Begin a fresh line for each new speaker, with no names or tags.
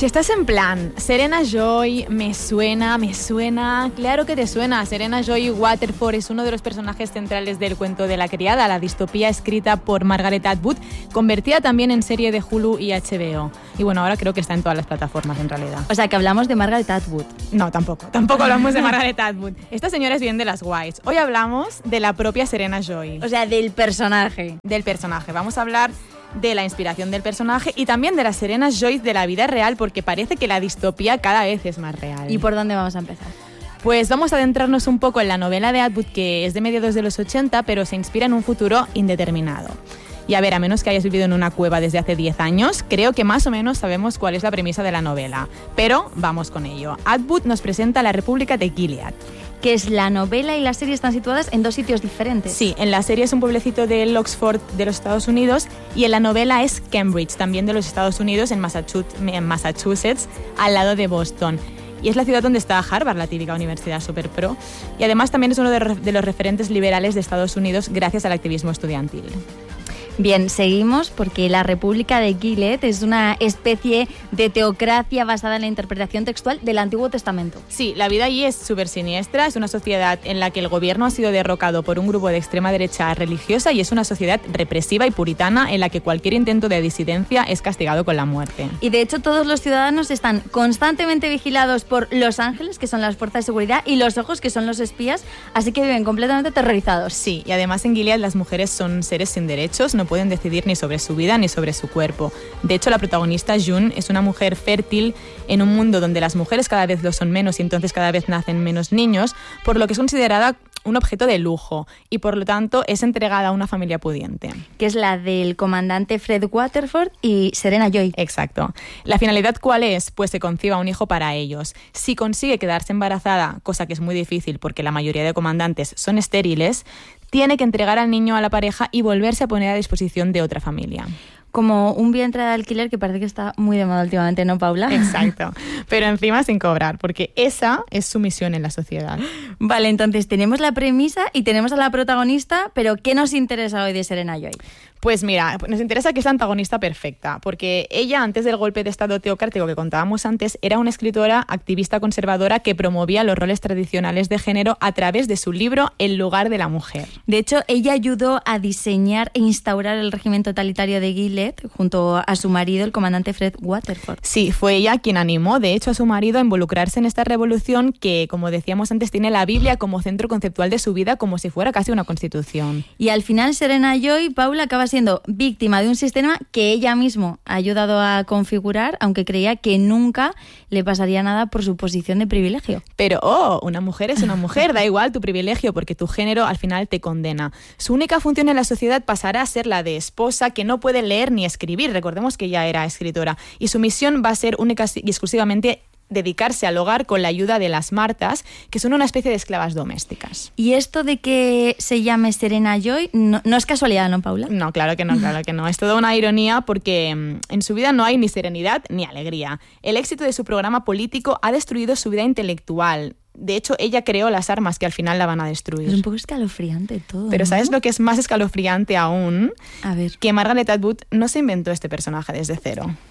Si estás en plan, Serena Joy, me suena, claro que te suena. Serena Joy Waterford es uno de los personajes centrales del cuento de la criada, la distopía escrita por Margaret Atwood, convertida también en serie de Hulu y HBO. Y bueno, ahora creo que está en todas las plataformas en realidad.
O sea, que hablamos de Margaret Atwood.
No, tampoco hablamos de Margaret Atwood. Esta señora es bien de las guays. Hoy hablamos de la propia Serena Joy.
O sea, del personaje.
Del personaje. Vamos a hablar de la inspiración del personaje y también de la Serena Joy de la vida real, porque parece que la distopía cada vez es más real.
¿Y por dónde vamos a empezar?
Pues vamos a adentrarnos un poco en la novela de Atwood, que es de mediados de los 80, pero se inspira en un futuro indeterminado. Y a ver, a menos que hayas vivido en una cueva desde hace 10 años, creo que más o menos sabemos cuál es la premisa de la novela. Pero vamos con ello. Atwood nos presenta la República de Gilead.
Que es la novela y la serie están situadas en dos sitios diferentes.
Sí, en la serie es un pueblecito del Oxford de los Estados Unidos y en la novela es Cambridge, también de los Estados Unidos, en Massachusetts, al lado de Boston. Y es la ciudad donde está Harvard, la típica universidad super pro. Y además también es uno de los referentes liberales de Estados Unidos gracias al activismo estudiantil.
Bien, seguimos porque la República de Gilead es una especie de teocracia basada en la interpretación textual del Antiguo Testamento.
Sí, la vida allí es súper siniestra, es una sociedad en la que el gobierno ha sido derrocado por un grupo de extrema derecha religiosa y es una sociedad represiva y puritana en la que cualquier intento de disidencia es castigado con la muerte.
Y de hecho todos los ciudadanos están constantemente vigilados por los ángeles, que son las fuerzas de seguridad, y los ojos, que son los espías, así que viven completamente aterrorizados.
Sí, y además en Gilead las mujeres son seres sin derechos, no pueden decidir ni sobre su vida ni sobre su cuerpo. De hecho, la protagonista, June, es una mujer fértil en un mundo donde las mujeres cada vez lo son menos y entonces cada vez nacen menos niños, por lo que es considerada un objeto de lujo y por lo tanto es entregada a una familia pudiente.
Que es la del comandante Fred Waterford y Serena Joy.
Exacto. ¿La finalidad cuál es? Pues se conciba un hijo para ellos. Si consigue quedarse embarazada, cosa que es muy difícil porque la mayoría de comandantes son estériles, tiene que entregar al niño a la pareja y volverse a poner a disposición de otra familia.
Como un vientre de alquiler que parece que está muy de moda últimamente, ¿no, Paula?
Exacto, pero encima sin cobrar, porque esa es su misión en la sociedad.
Vale, entonces tenemos la premisa y tenemos a la protagonista, pero ¿qué nos interesa hoy de Serena Joy?
Pues mira, nos interesa que es la antagonista perfecta, porque ella, antes del golpe de estado teocrático que contábamos antes, era una escritora activista conservadora que promovía los roles tradicionales de género a través de su libro El lugar de la mujer.
De hecho, ella ayudó a diseñar e instaurar el régimen totalitario de Gilead junto a su marido, el comandante Fred Waterford.
Sí, fue ella quien animó, de hecho, a su marido a involucrarse en esta revolución que, como decíamos antes, tiene la Biblia como centro conceptual de su vida, como si fuera casi una constitución.
Y al final, Serena Joy, Paula, acaba siendo víctima de un sistema que ella misma ha ayudado a configurar, aunque creía que nunca le pasaría nada por su posición de privilegio.
Pero, una mujer es una mujer, da igual tu privilegio, porque tu género al final te condena. Su única función en la sociedad pasará a ser la de esposa que no puede leer ni escribir. Recordemos que ella era escritora. Y su misión va a ser única y exclusivamente dedicarse al hogar con la ayuda de las Martas, que son una especie de esclavas domésticas.
Y esto de que se llame Serena Joy no es casualidad, ¿no, Paula?
No, claro que no, claro que no. Es toda una ironía porque en su vida no hay ni serenidad ni alegría. El éxito de su programa político ha destruido su vida intelectual. De hecho, ella creó las armas que al final la van a destruir.
Es un poco escalofriante todo,
Pero
¿no?
¿sabes lo que es más escalofriante aún?
A ver.
Que Margaret Atwood no se inventó este personaje desde cero.